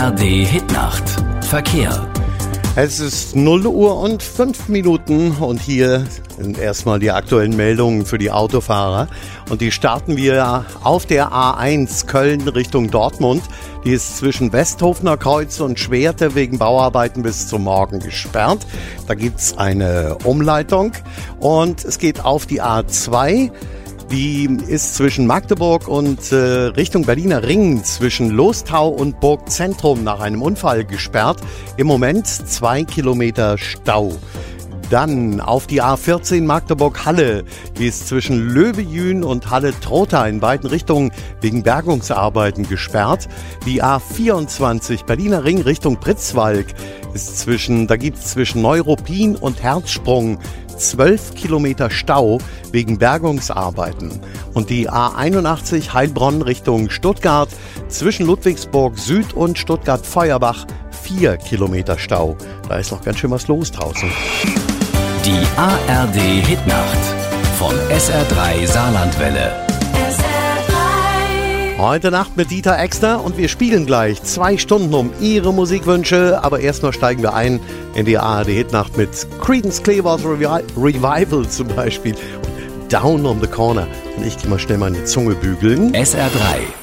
ARD Hitnacht. Verkehr. Es ist 0 Uhr und 5 Minuten und hier sind erstmal die aktuellen Meldungen für die Autofahrer. Und die starten wir auf der A1 Köln Richtung Dortmund. Die ist zwischen Westhofener Kreuz und Schwerte wegen Bauarbeiten bis zum Morgen gesperrt. Da gibt's eine Umleitung und es geht auf die A2. Die ist zwischen Magdeburg und Richtung Berliner Ring, zwischen Lostau und Burgzentrum nach einem Unfall gesperrt. Im Moment 2 Kilometer Stau. Dann auf die A14 Magdeburg-Halle. Die ist zwischen Löbejün und Halle-Trotha in beiden Richtungen wegen Bergungsarbeiten gesperrt. Die A24 Berliner Ring Richtung Pritzwalk ist da gibt's zwischen Neuruppin und Herzsprung 12 Kilometer Stau wegen Bergungsarbeiten. Und die A81 Heilbronn Richtung Stuttgart zwischen Ludwigsburg Süd und Stuttgart-Feuerbach 4 Kilometer Stau. Da ist noch ganz schön was los draußen. Die ARD Hitnacht von SR3 Saarlandwelle. Heute Nacht mit Dieter Exner und wir spielen gleich 2 Stunden um Ihre Musikwünsche. Aber erstmal steigen wir ein in die ARD Hitnacht mit Creedence Clearwater Revival zum Beispiel. Down on the Corner. Und ich gehe mal schnell meine Zunge bügeln. SR3